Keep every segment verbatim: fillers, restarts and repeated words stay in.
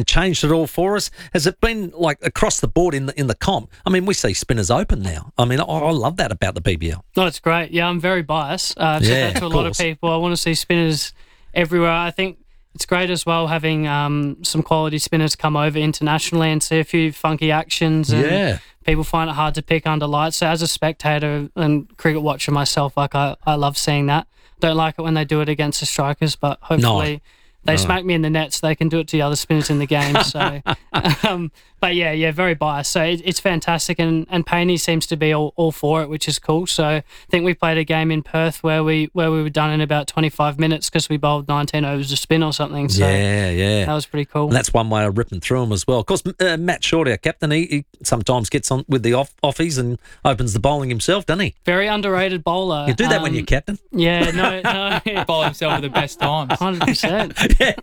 and changed it all for us? Has it been like across the board in the in the comp? I mean, we see spinners open now. I mean, I, I love that about the B B L. No, it's great. Yeah, I'm very biased. Uh, I've said Yeah, that to a of lot of course. people. I want to see spinners everywhere. I think it's great as well having um, some quality spinners come over internationally and see a few funky actions. And Yeah. people find it hard to pick under lights. So as a spectator and cricket watcher myself, like I, I love seeing that. Don't like it when they do it against the strikers, but hopefully they No. smack me in the net so they can do it to the other spinners in the game. So, um, but yeah, yeah, very biased. So it, it's fantastic, and and Payne seems to be all, all for it, which is cool. So I think we played a game in Perth where we where we were done in about twenty-five minutes because we bowled nineteen overs a spin or something. So Yeah, yeah. that was pretty cool. And that's one way of ripping through them as well. Of course, uh, Matt Short, our captain, he, he sometimes gets on with the off offies and opens the bowling himself, doesn't he? Very underrated bowler. You do that Um, when you're captain. Yeah, no, no, Bowl himself at the best times. hundred percent.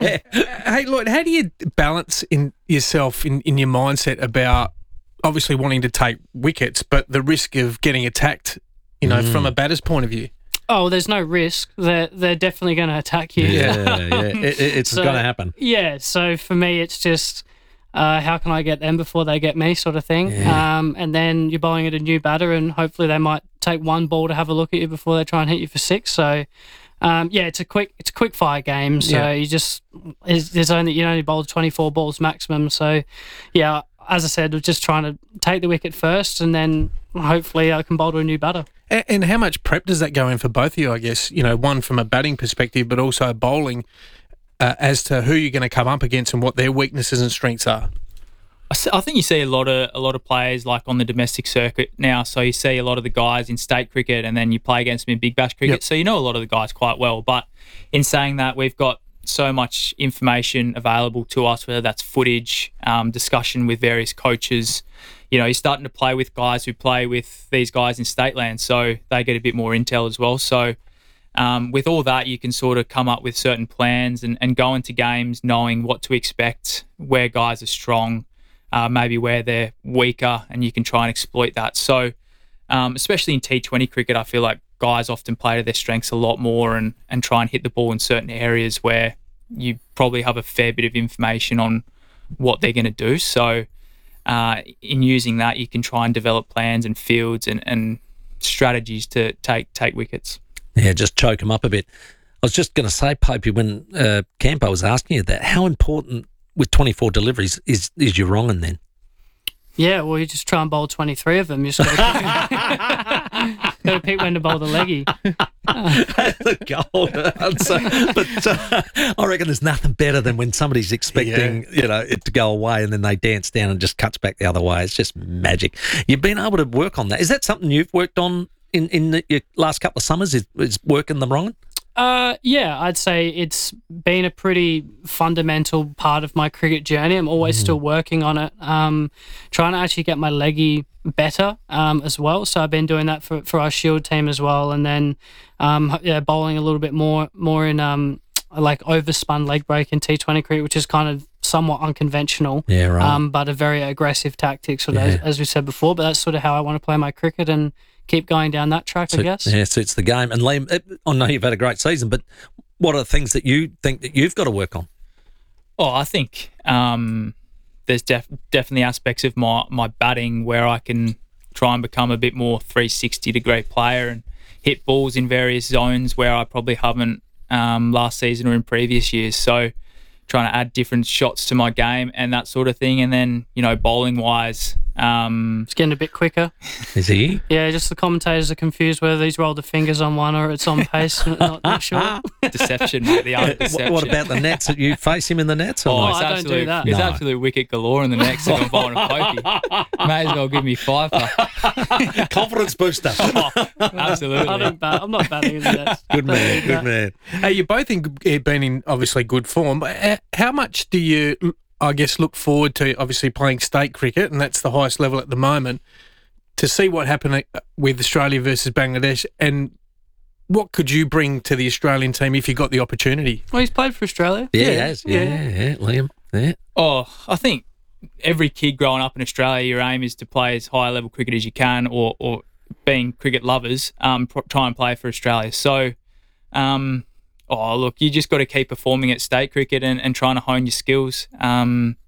Hey, Lloyd, how do you balance in yourself in, in your mindset about obviously wanting to take wickets, but the risk of getting attacked, you know, from a batter's point of view? Oh, there's no risk. They're they're definitely going to attack you. Yeah, yeah. It, it- it's So- going to happen. Yeah, so for me, it's just uh, how can I get them before they get me, sort of thing. Yeah. Um, and then you're bowling at a new batter, and hopefully they might take one ball to have a look at you before they try and hit you for six. So, um, yeah, it's a quick it's a quick fire game. So Yeah. you just is- there's only you only bowl twenty-four balls maximum. So, yeah, as I said, we're just trying to take the wicket first, and then hopefully I can bowl to a new batter. And, and how much prep does that go in for both of you, I guess? You know, one from a batting perspective, but also bowling uh, as to who you're going to come up against and what their weaknesses and strengths are. I s- I think you see a lot of a lot of players like on the domestic circuit now. So you see a lot of the guys in state cricket, and then you play against them in Big Bash cricket. Yep. So you know a lot of the guys quite well. But in saying that, we've got so much information available to us, whether that's footage, um, discussion with various coaches. You know, you're starting to play with guys who play with these guys in state land, so they get a bit more intel as well. So um, with all that, you can sort of come up with certain plans and, and go into games knowing what to expect, where guys are strong, uh, maybe where they're weaker, and you can try and exploit that. So um, especially in T twenty cricket, I feel like guys often play to their strengths a lot more and, and try and hit the ball in certain areas where you probably have a fair bit of information on what they're going to do. So uh, in using that, you can try and develop plans and fields and, and strategies to take take wickets. Yeah, just choke them up a bit. I was just going to say, Popey, when uh, Campo was asking you that, how important with twenty-four deliveries is, is your wrong and then? Yeah, well, you just try and bowl twenty-three of them. You just got to pick when to bowl the leggy. The gold answer. But uh, I reckon there's nothing better than when somebody's expecting, you know, it to go away and then they dance down and just cuts back the other way. It's just magic. You've been able to work on that. Is that something you've worked on in, in the, your last couple of summers, is, is working them wrong? Uh, yeah, I'd say it's been a pretty fundamental part of my cricket journey. I'm always Mm. still working on it, um, trying to actually get my leggy better um, as well. So I've been doing that for, for our Shield team as well, and then um, yeah, bowling a little bit more more in um, like overspun leg break in T twenty cricket, which is kind of somewhat unconventional, Yeah, right. um, but a very aggressive tactic, sort of Yeah. as, as we said before. But that's sort of how I want to play my cricket and keep going down that track, I So- guess. Yeah, suits the game. And Liam, it- I know you've had a great season, but what are the things that you think that you've got to work on? Oh, I think um, there's def- definitely aspects of my, my batting where I can try and become a bit more three sixty degree player and hit balls in various zones where I probably haven't um, last season or in previous years. So trying to add different shots to my game and that sort of thing. And then, you know, bowling wise, um, It's getting a bit quicker. Is he? Yeah, just the commentators are confused whether he's rolled the fingers on one or it's on pace. Not, not sure. deception, mate, the art of What, deception. what about the nets? That you face him in the nets? Or Oh, not? it's I don't do absolute, that. It's No. absolute wicket galore in the next if I'm bowling a pokey. May as well give me five. Confidence booster. Absolutely. I don't bat. I'm not batting in the nets. Good Don't man, need good that. man. Hey, you've both in, uh, been in obviously good form. But, uh, How much do you, mm, I guess, look forward to obviously playing state cricket, and that's the highest level at the moment, to see what happened uh, with Australia versus Bangladesh, and what could you bring to the Australian team if you got the opportunity? Well, he's played for Australia. Yeah, he Yeah, has. Yeah, yeah. yeah, Liam. Yeah. Oh, I think every kid growing up in Australia, your aim is to play as high level cricket as you can, or, or being cricket lovers, um, pr- try and play for Australia. So, um, oh, look, you just got to keep performing at state cricket and, and trying to hone your skills. Um,